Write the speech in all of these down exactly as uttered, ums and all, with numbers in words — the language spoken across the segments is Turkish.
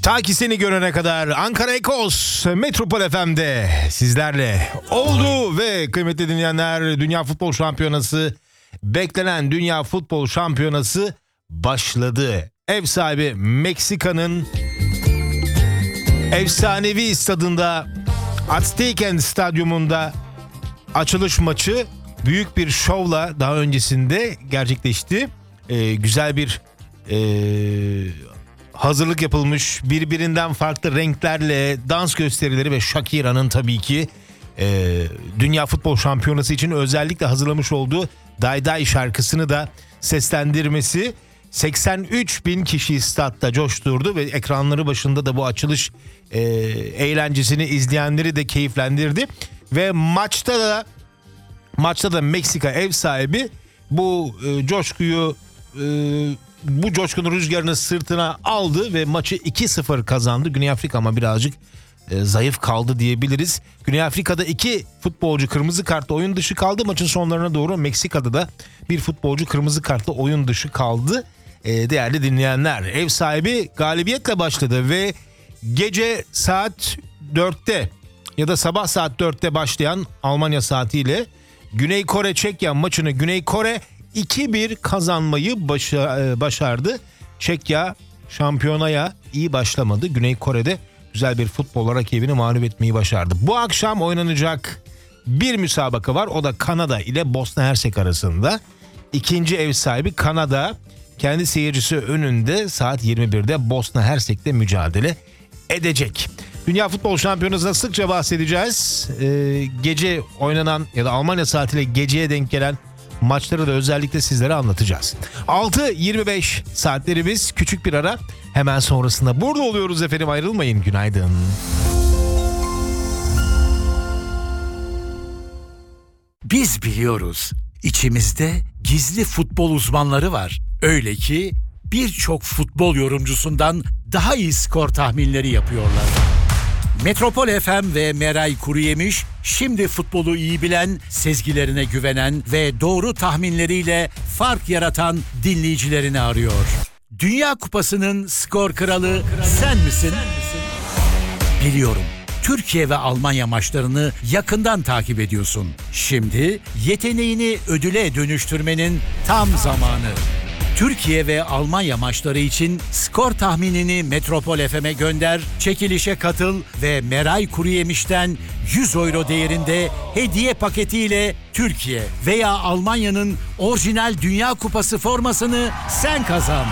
Ta ki seni görene kadar Ankara Ekos Metropol F M'de sizlerle oldu ve kıymetli dinleyenler, Dünya Futbol Şampiyonası, beklenen Dünya Futbol Şampiyonası başladı. Ev sahibi Meksika'nın efsanevi stadında, Azteca Stadyumunda açılış maçı büyük bir şovla daha öncesinde gerçekleşti. Ee, güzel bir e, hazırlık yapılmış, birbirinden farklı renklerle dans gösterileri ve Shakira'nın tabii ki e, Dünya Futbol Şampiyonası için özellikle hazırlamış olduğu Day Day şarkısını da seslendirmesi seksen üç bin kişiyi statta coşturdu ve ekranları başında da bu açılış e, eğlencesini izleyenleri de keyiflendirdi ve maçta da maçta da Meksika ev sahibi bu e, coşkuyu e, bu coşkunun rüzgarını sırtına aldı ve maçı iki sıfır kazandı. Güney Afrika ama birazcık e, zayıf kaldı diyebiliriz. Güney Afrika'da iki futbolcu kırmızı kartla oyun dışı kaldı. Maçın sonlarına doğru Meksika'da da bir futbolcu kırmızı kartla oyun dışı kaldı. E, değerli dinleyenler, ev sahibi galibiyetle başladı ve gece saat dörtte ya da sabah saat dörtte başlayan Almanya saatiyle Güney Kore Çekya maçını Güney Kore iki bir kazanmayı başa, başardı. Çekya şampiyonaya iyi başlamadı. Güney Kore'de güzel bir futbol rakibini mağlup etmeyi başardı. Bu akşam oynanacak bir müsabaka var. O da Kanada ile Bosna Hersek arasında. İkinci ev sahibi Kanada kendi seyircisi önünde saat yirmi birde Bosna Hersek'le mücadele edecek. Dünya Futbol Şampiyonası'nda sıkça bahsedeceğiz. Ee, gece oynanan ya da Almanya saatiyle geceye denk gelen maçları da özellikle sizlere anlatacağız. altı yirmi beş saatlerimiz, küçük bir ara. Hemen sonrasında burada oluyoruz efendim, ayrılmayın. Günaydın. Biz biliyoruz, içimizde gizli futbol uzmanları var. Öyle ki birçok futbol yorumcusundan daha iyi skor tahminleri yapıyorlar. Metropol F M ve Meray Kuruyemiş şimdi futbolu iyi bilen, sezgilerine güvenen ve doğru tahminleriyle fark yaratan dinleyicilerini arıyor. Dünya Kupası'nın skor kralı sen misin? Biliyorum. Türkiye ve Almanya maçlarını yakından takip ediyorsun. Şimdi yeteneğini ödüle dönüştürmenin tam zamanı. Türkiye ve Almanya maçları için skor tahminini Metropol F M'e gönder, çekilişe katıl ve Meray Kuruyemiş'ten yüz euro değerinde hediye paketiyle Türkiye veya Almanya'nın orijinal Dünya Kupası formasını sen kazan.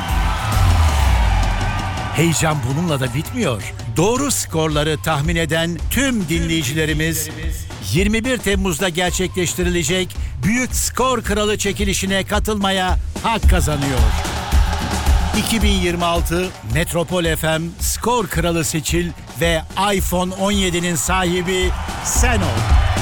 Heyecan bununla da bitmiyor. Doğru skorları tahmin eden tüm dinleyicilerimiz yirmi bir Temmuz'da gerçekleştirilecek Büyük Skor Kralı çekilişine katılmaya hak kazanıyor. iki bin yirmi altı Metropol F M Skor Kralı seçil ve iPhone on yedi'nin sahibi sen ol.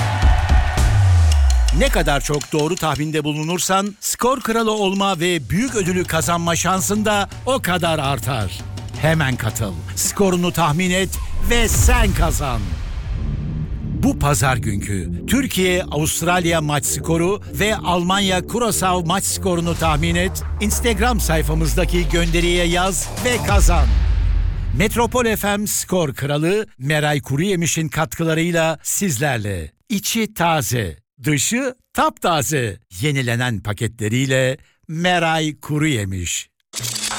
Ne kadar çok doğru tahminde bulunursan skor kralı olma ve büyük ödülü kazanma şansın da o kadar artar. Hemen katıl, skorunu tahmin et ve sen kazan. Bu pazar günkü Türkiye-Avustralya maç skoru ve Almanya-Curaçao maç skorunu tahmin et, Instagram sayfamızdaki gönderiye yaz ve kazan. Metropol F M Skor Kralı Meray Kuruyemiş'in katkılarıyla sizlerle. İçi taze, dışı taptaze, yenilenen paketleriyle Meray Kuruyemiş.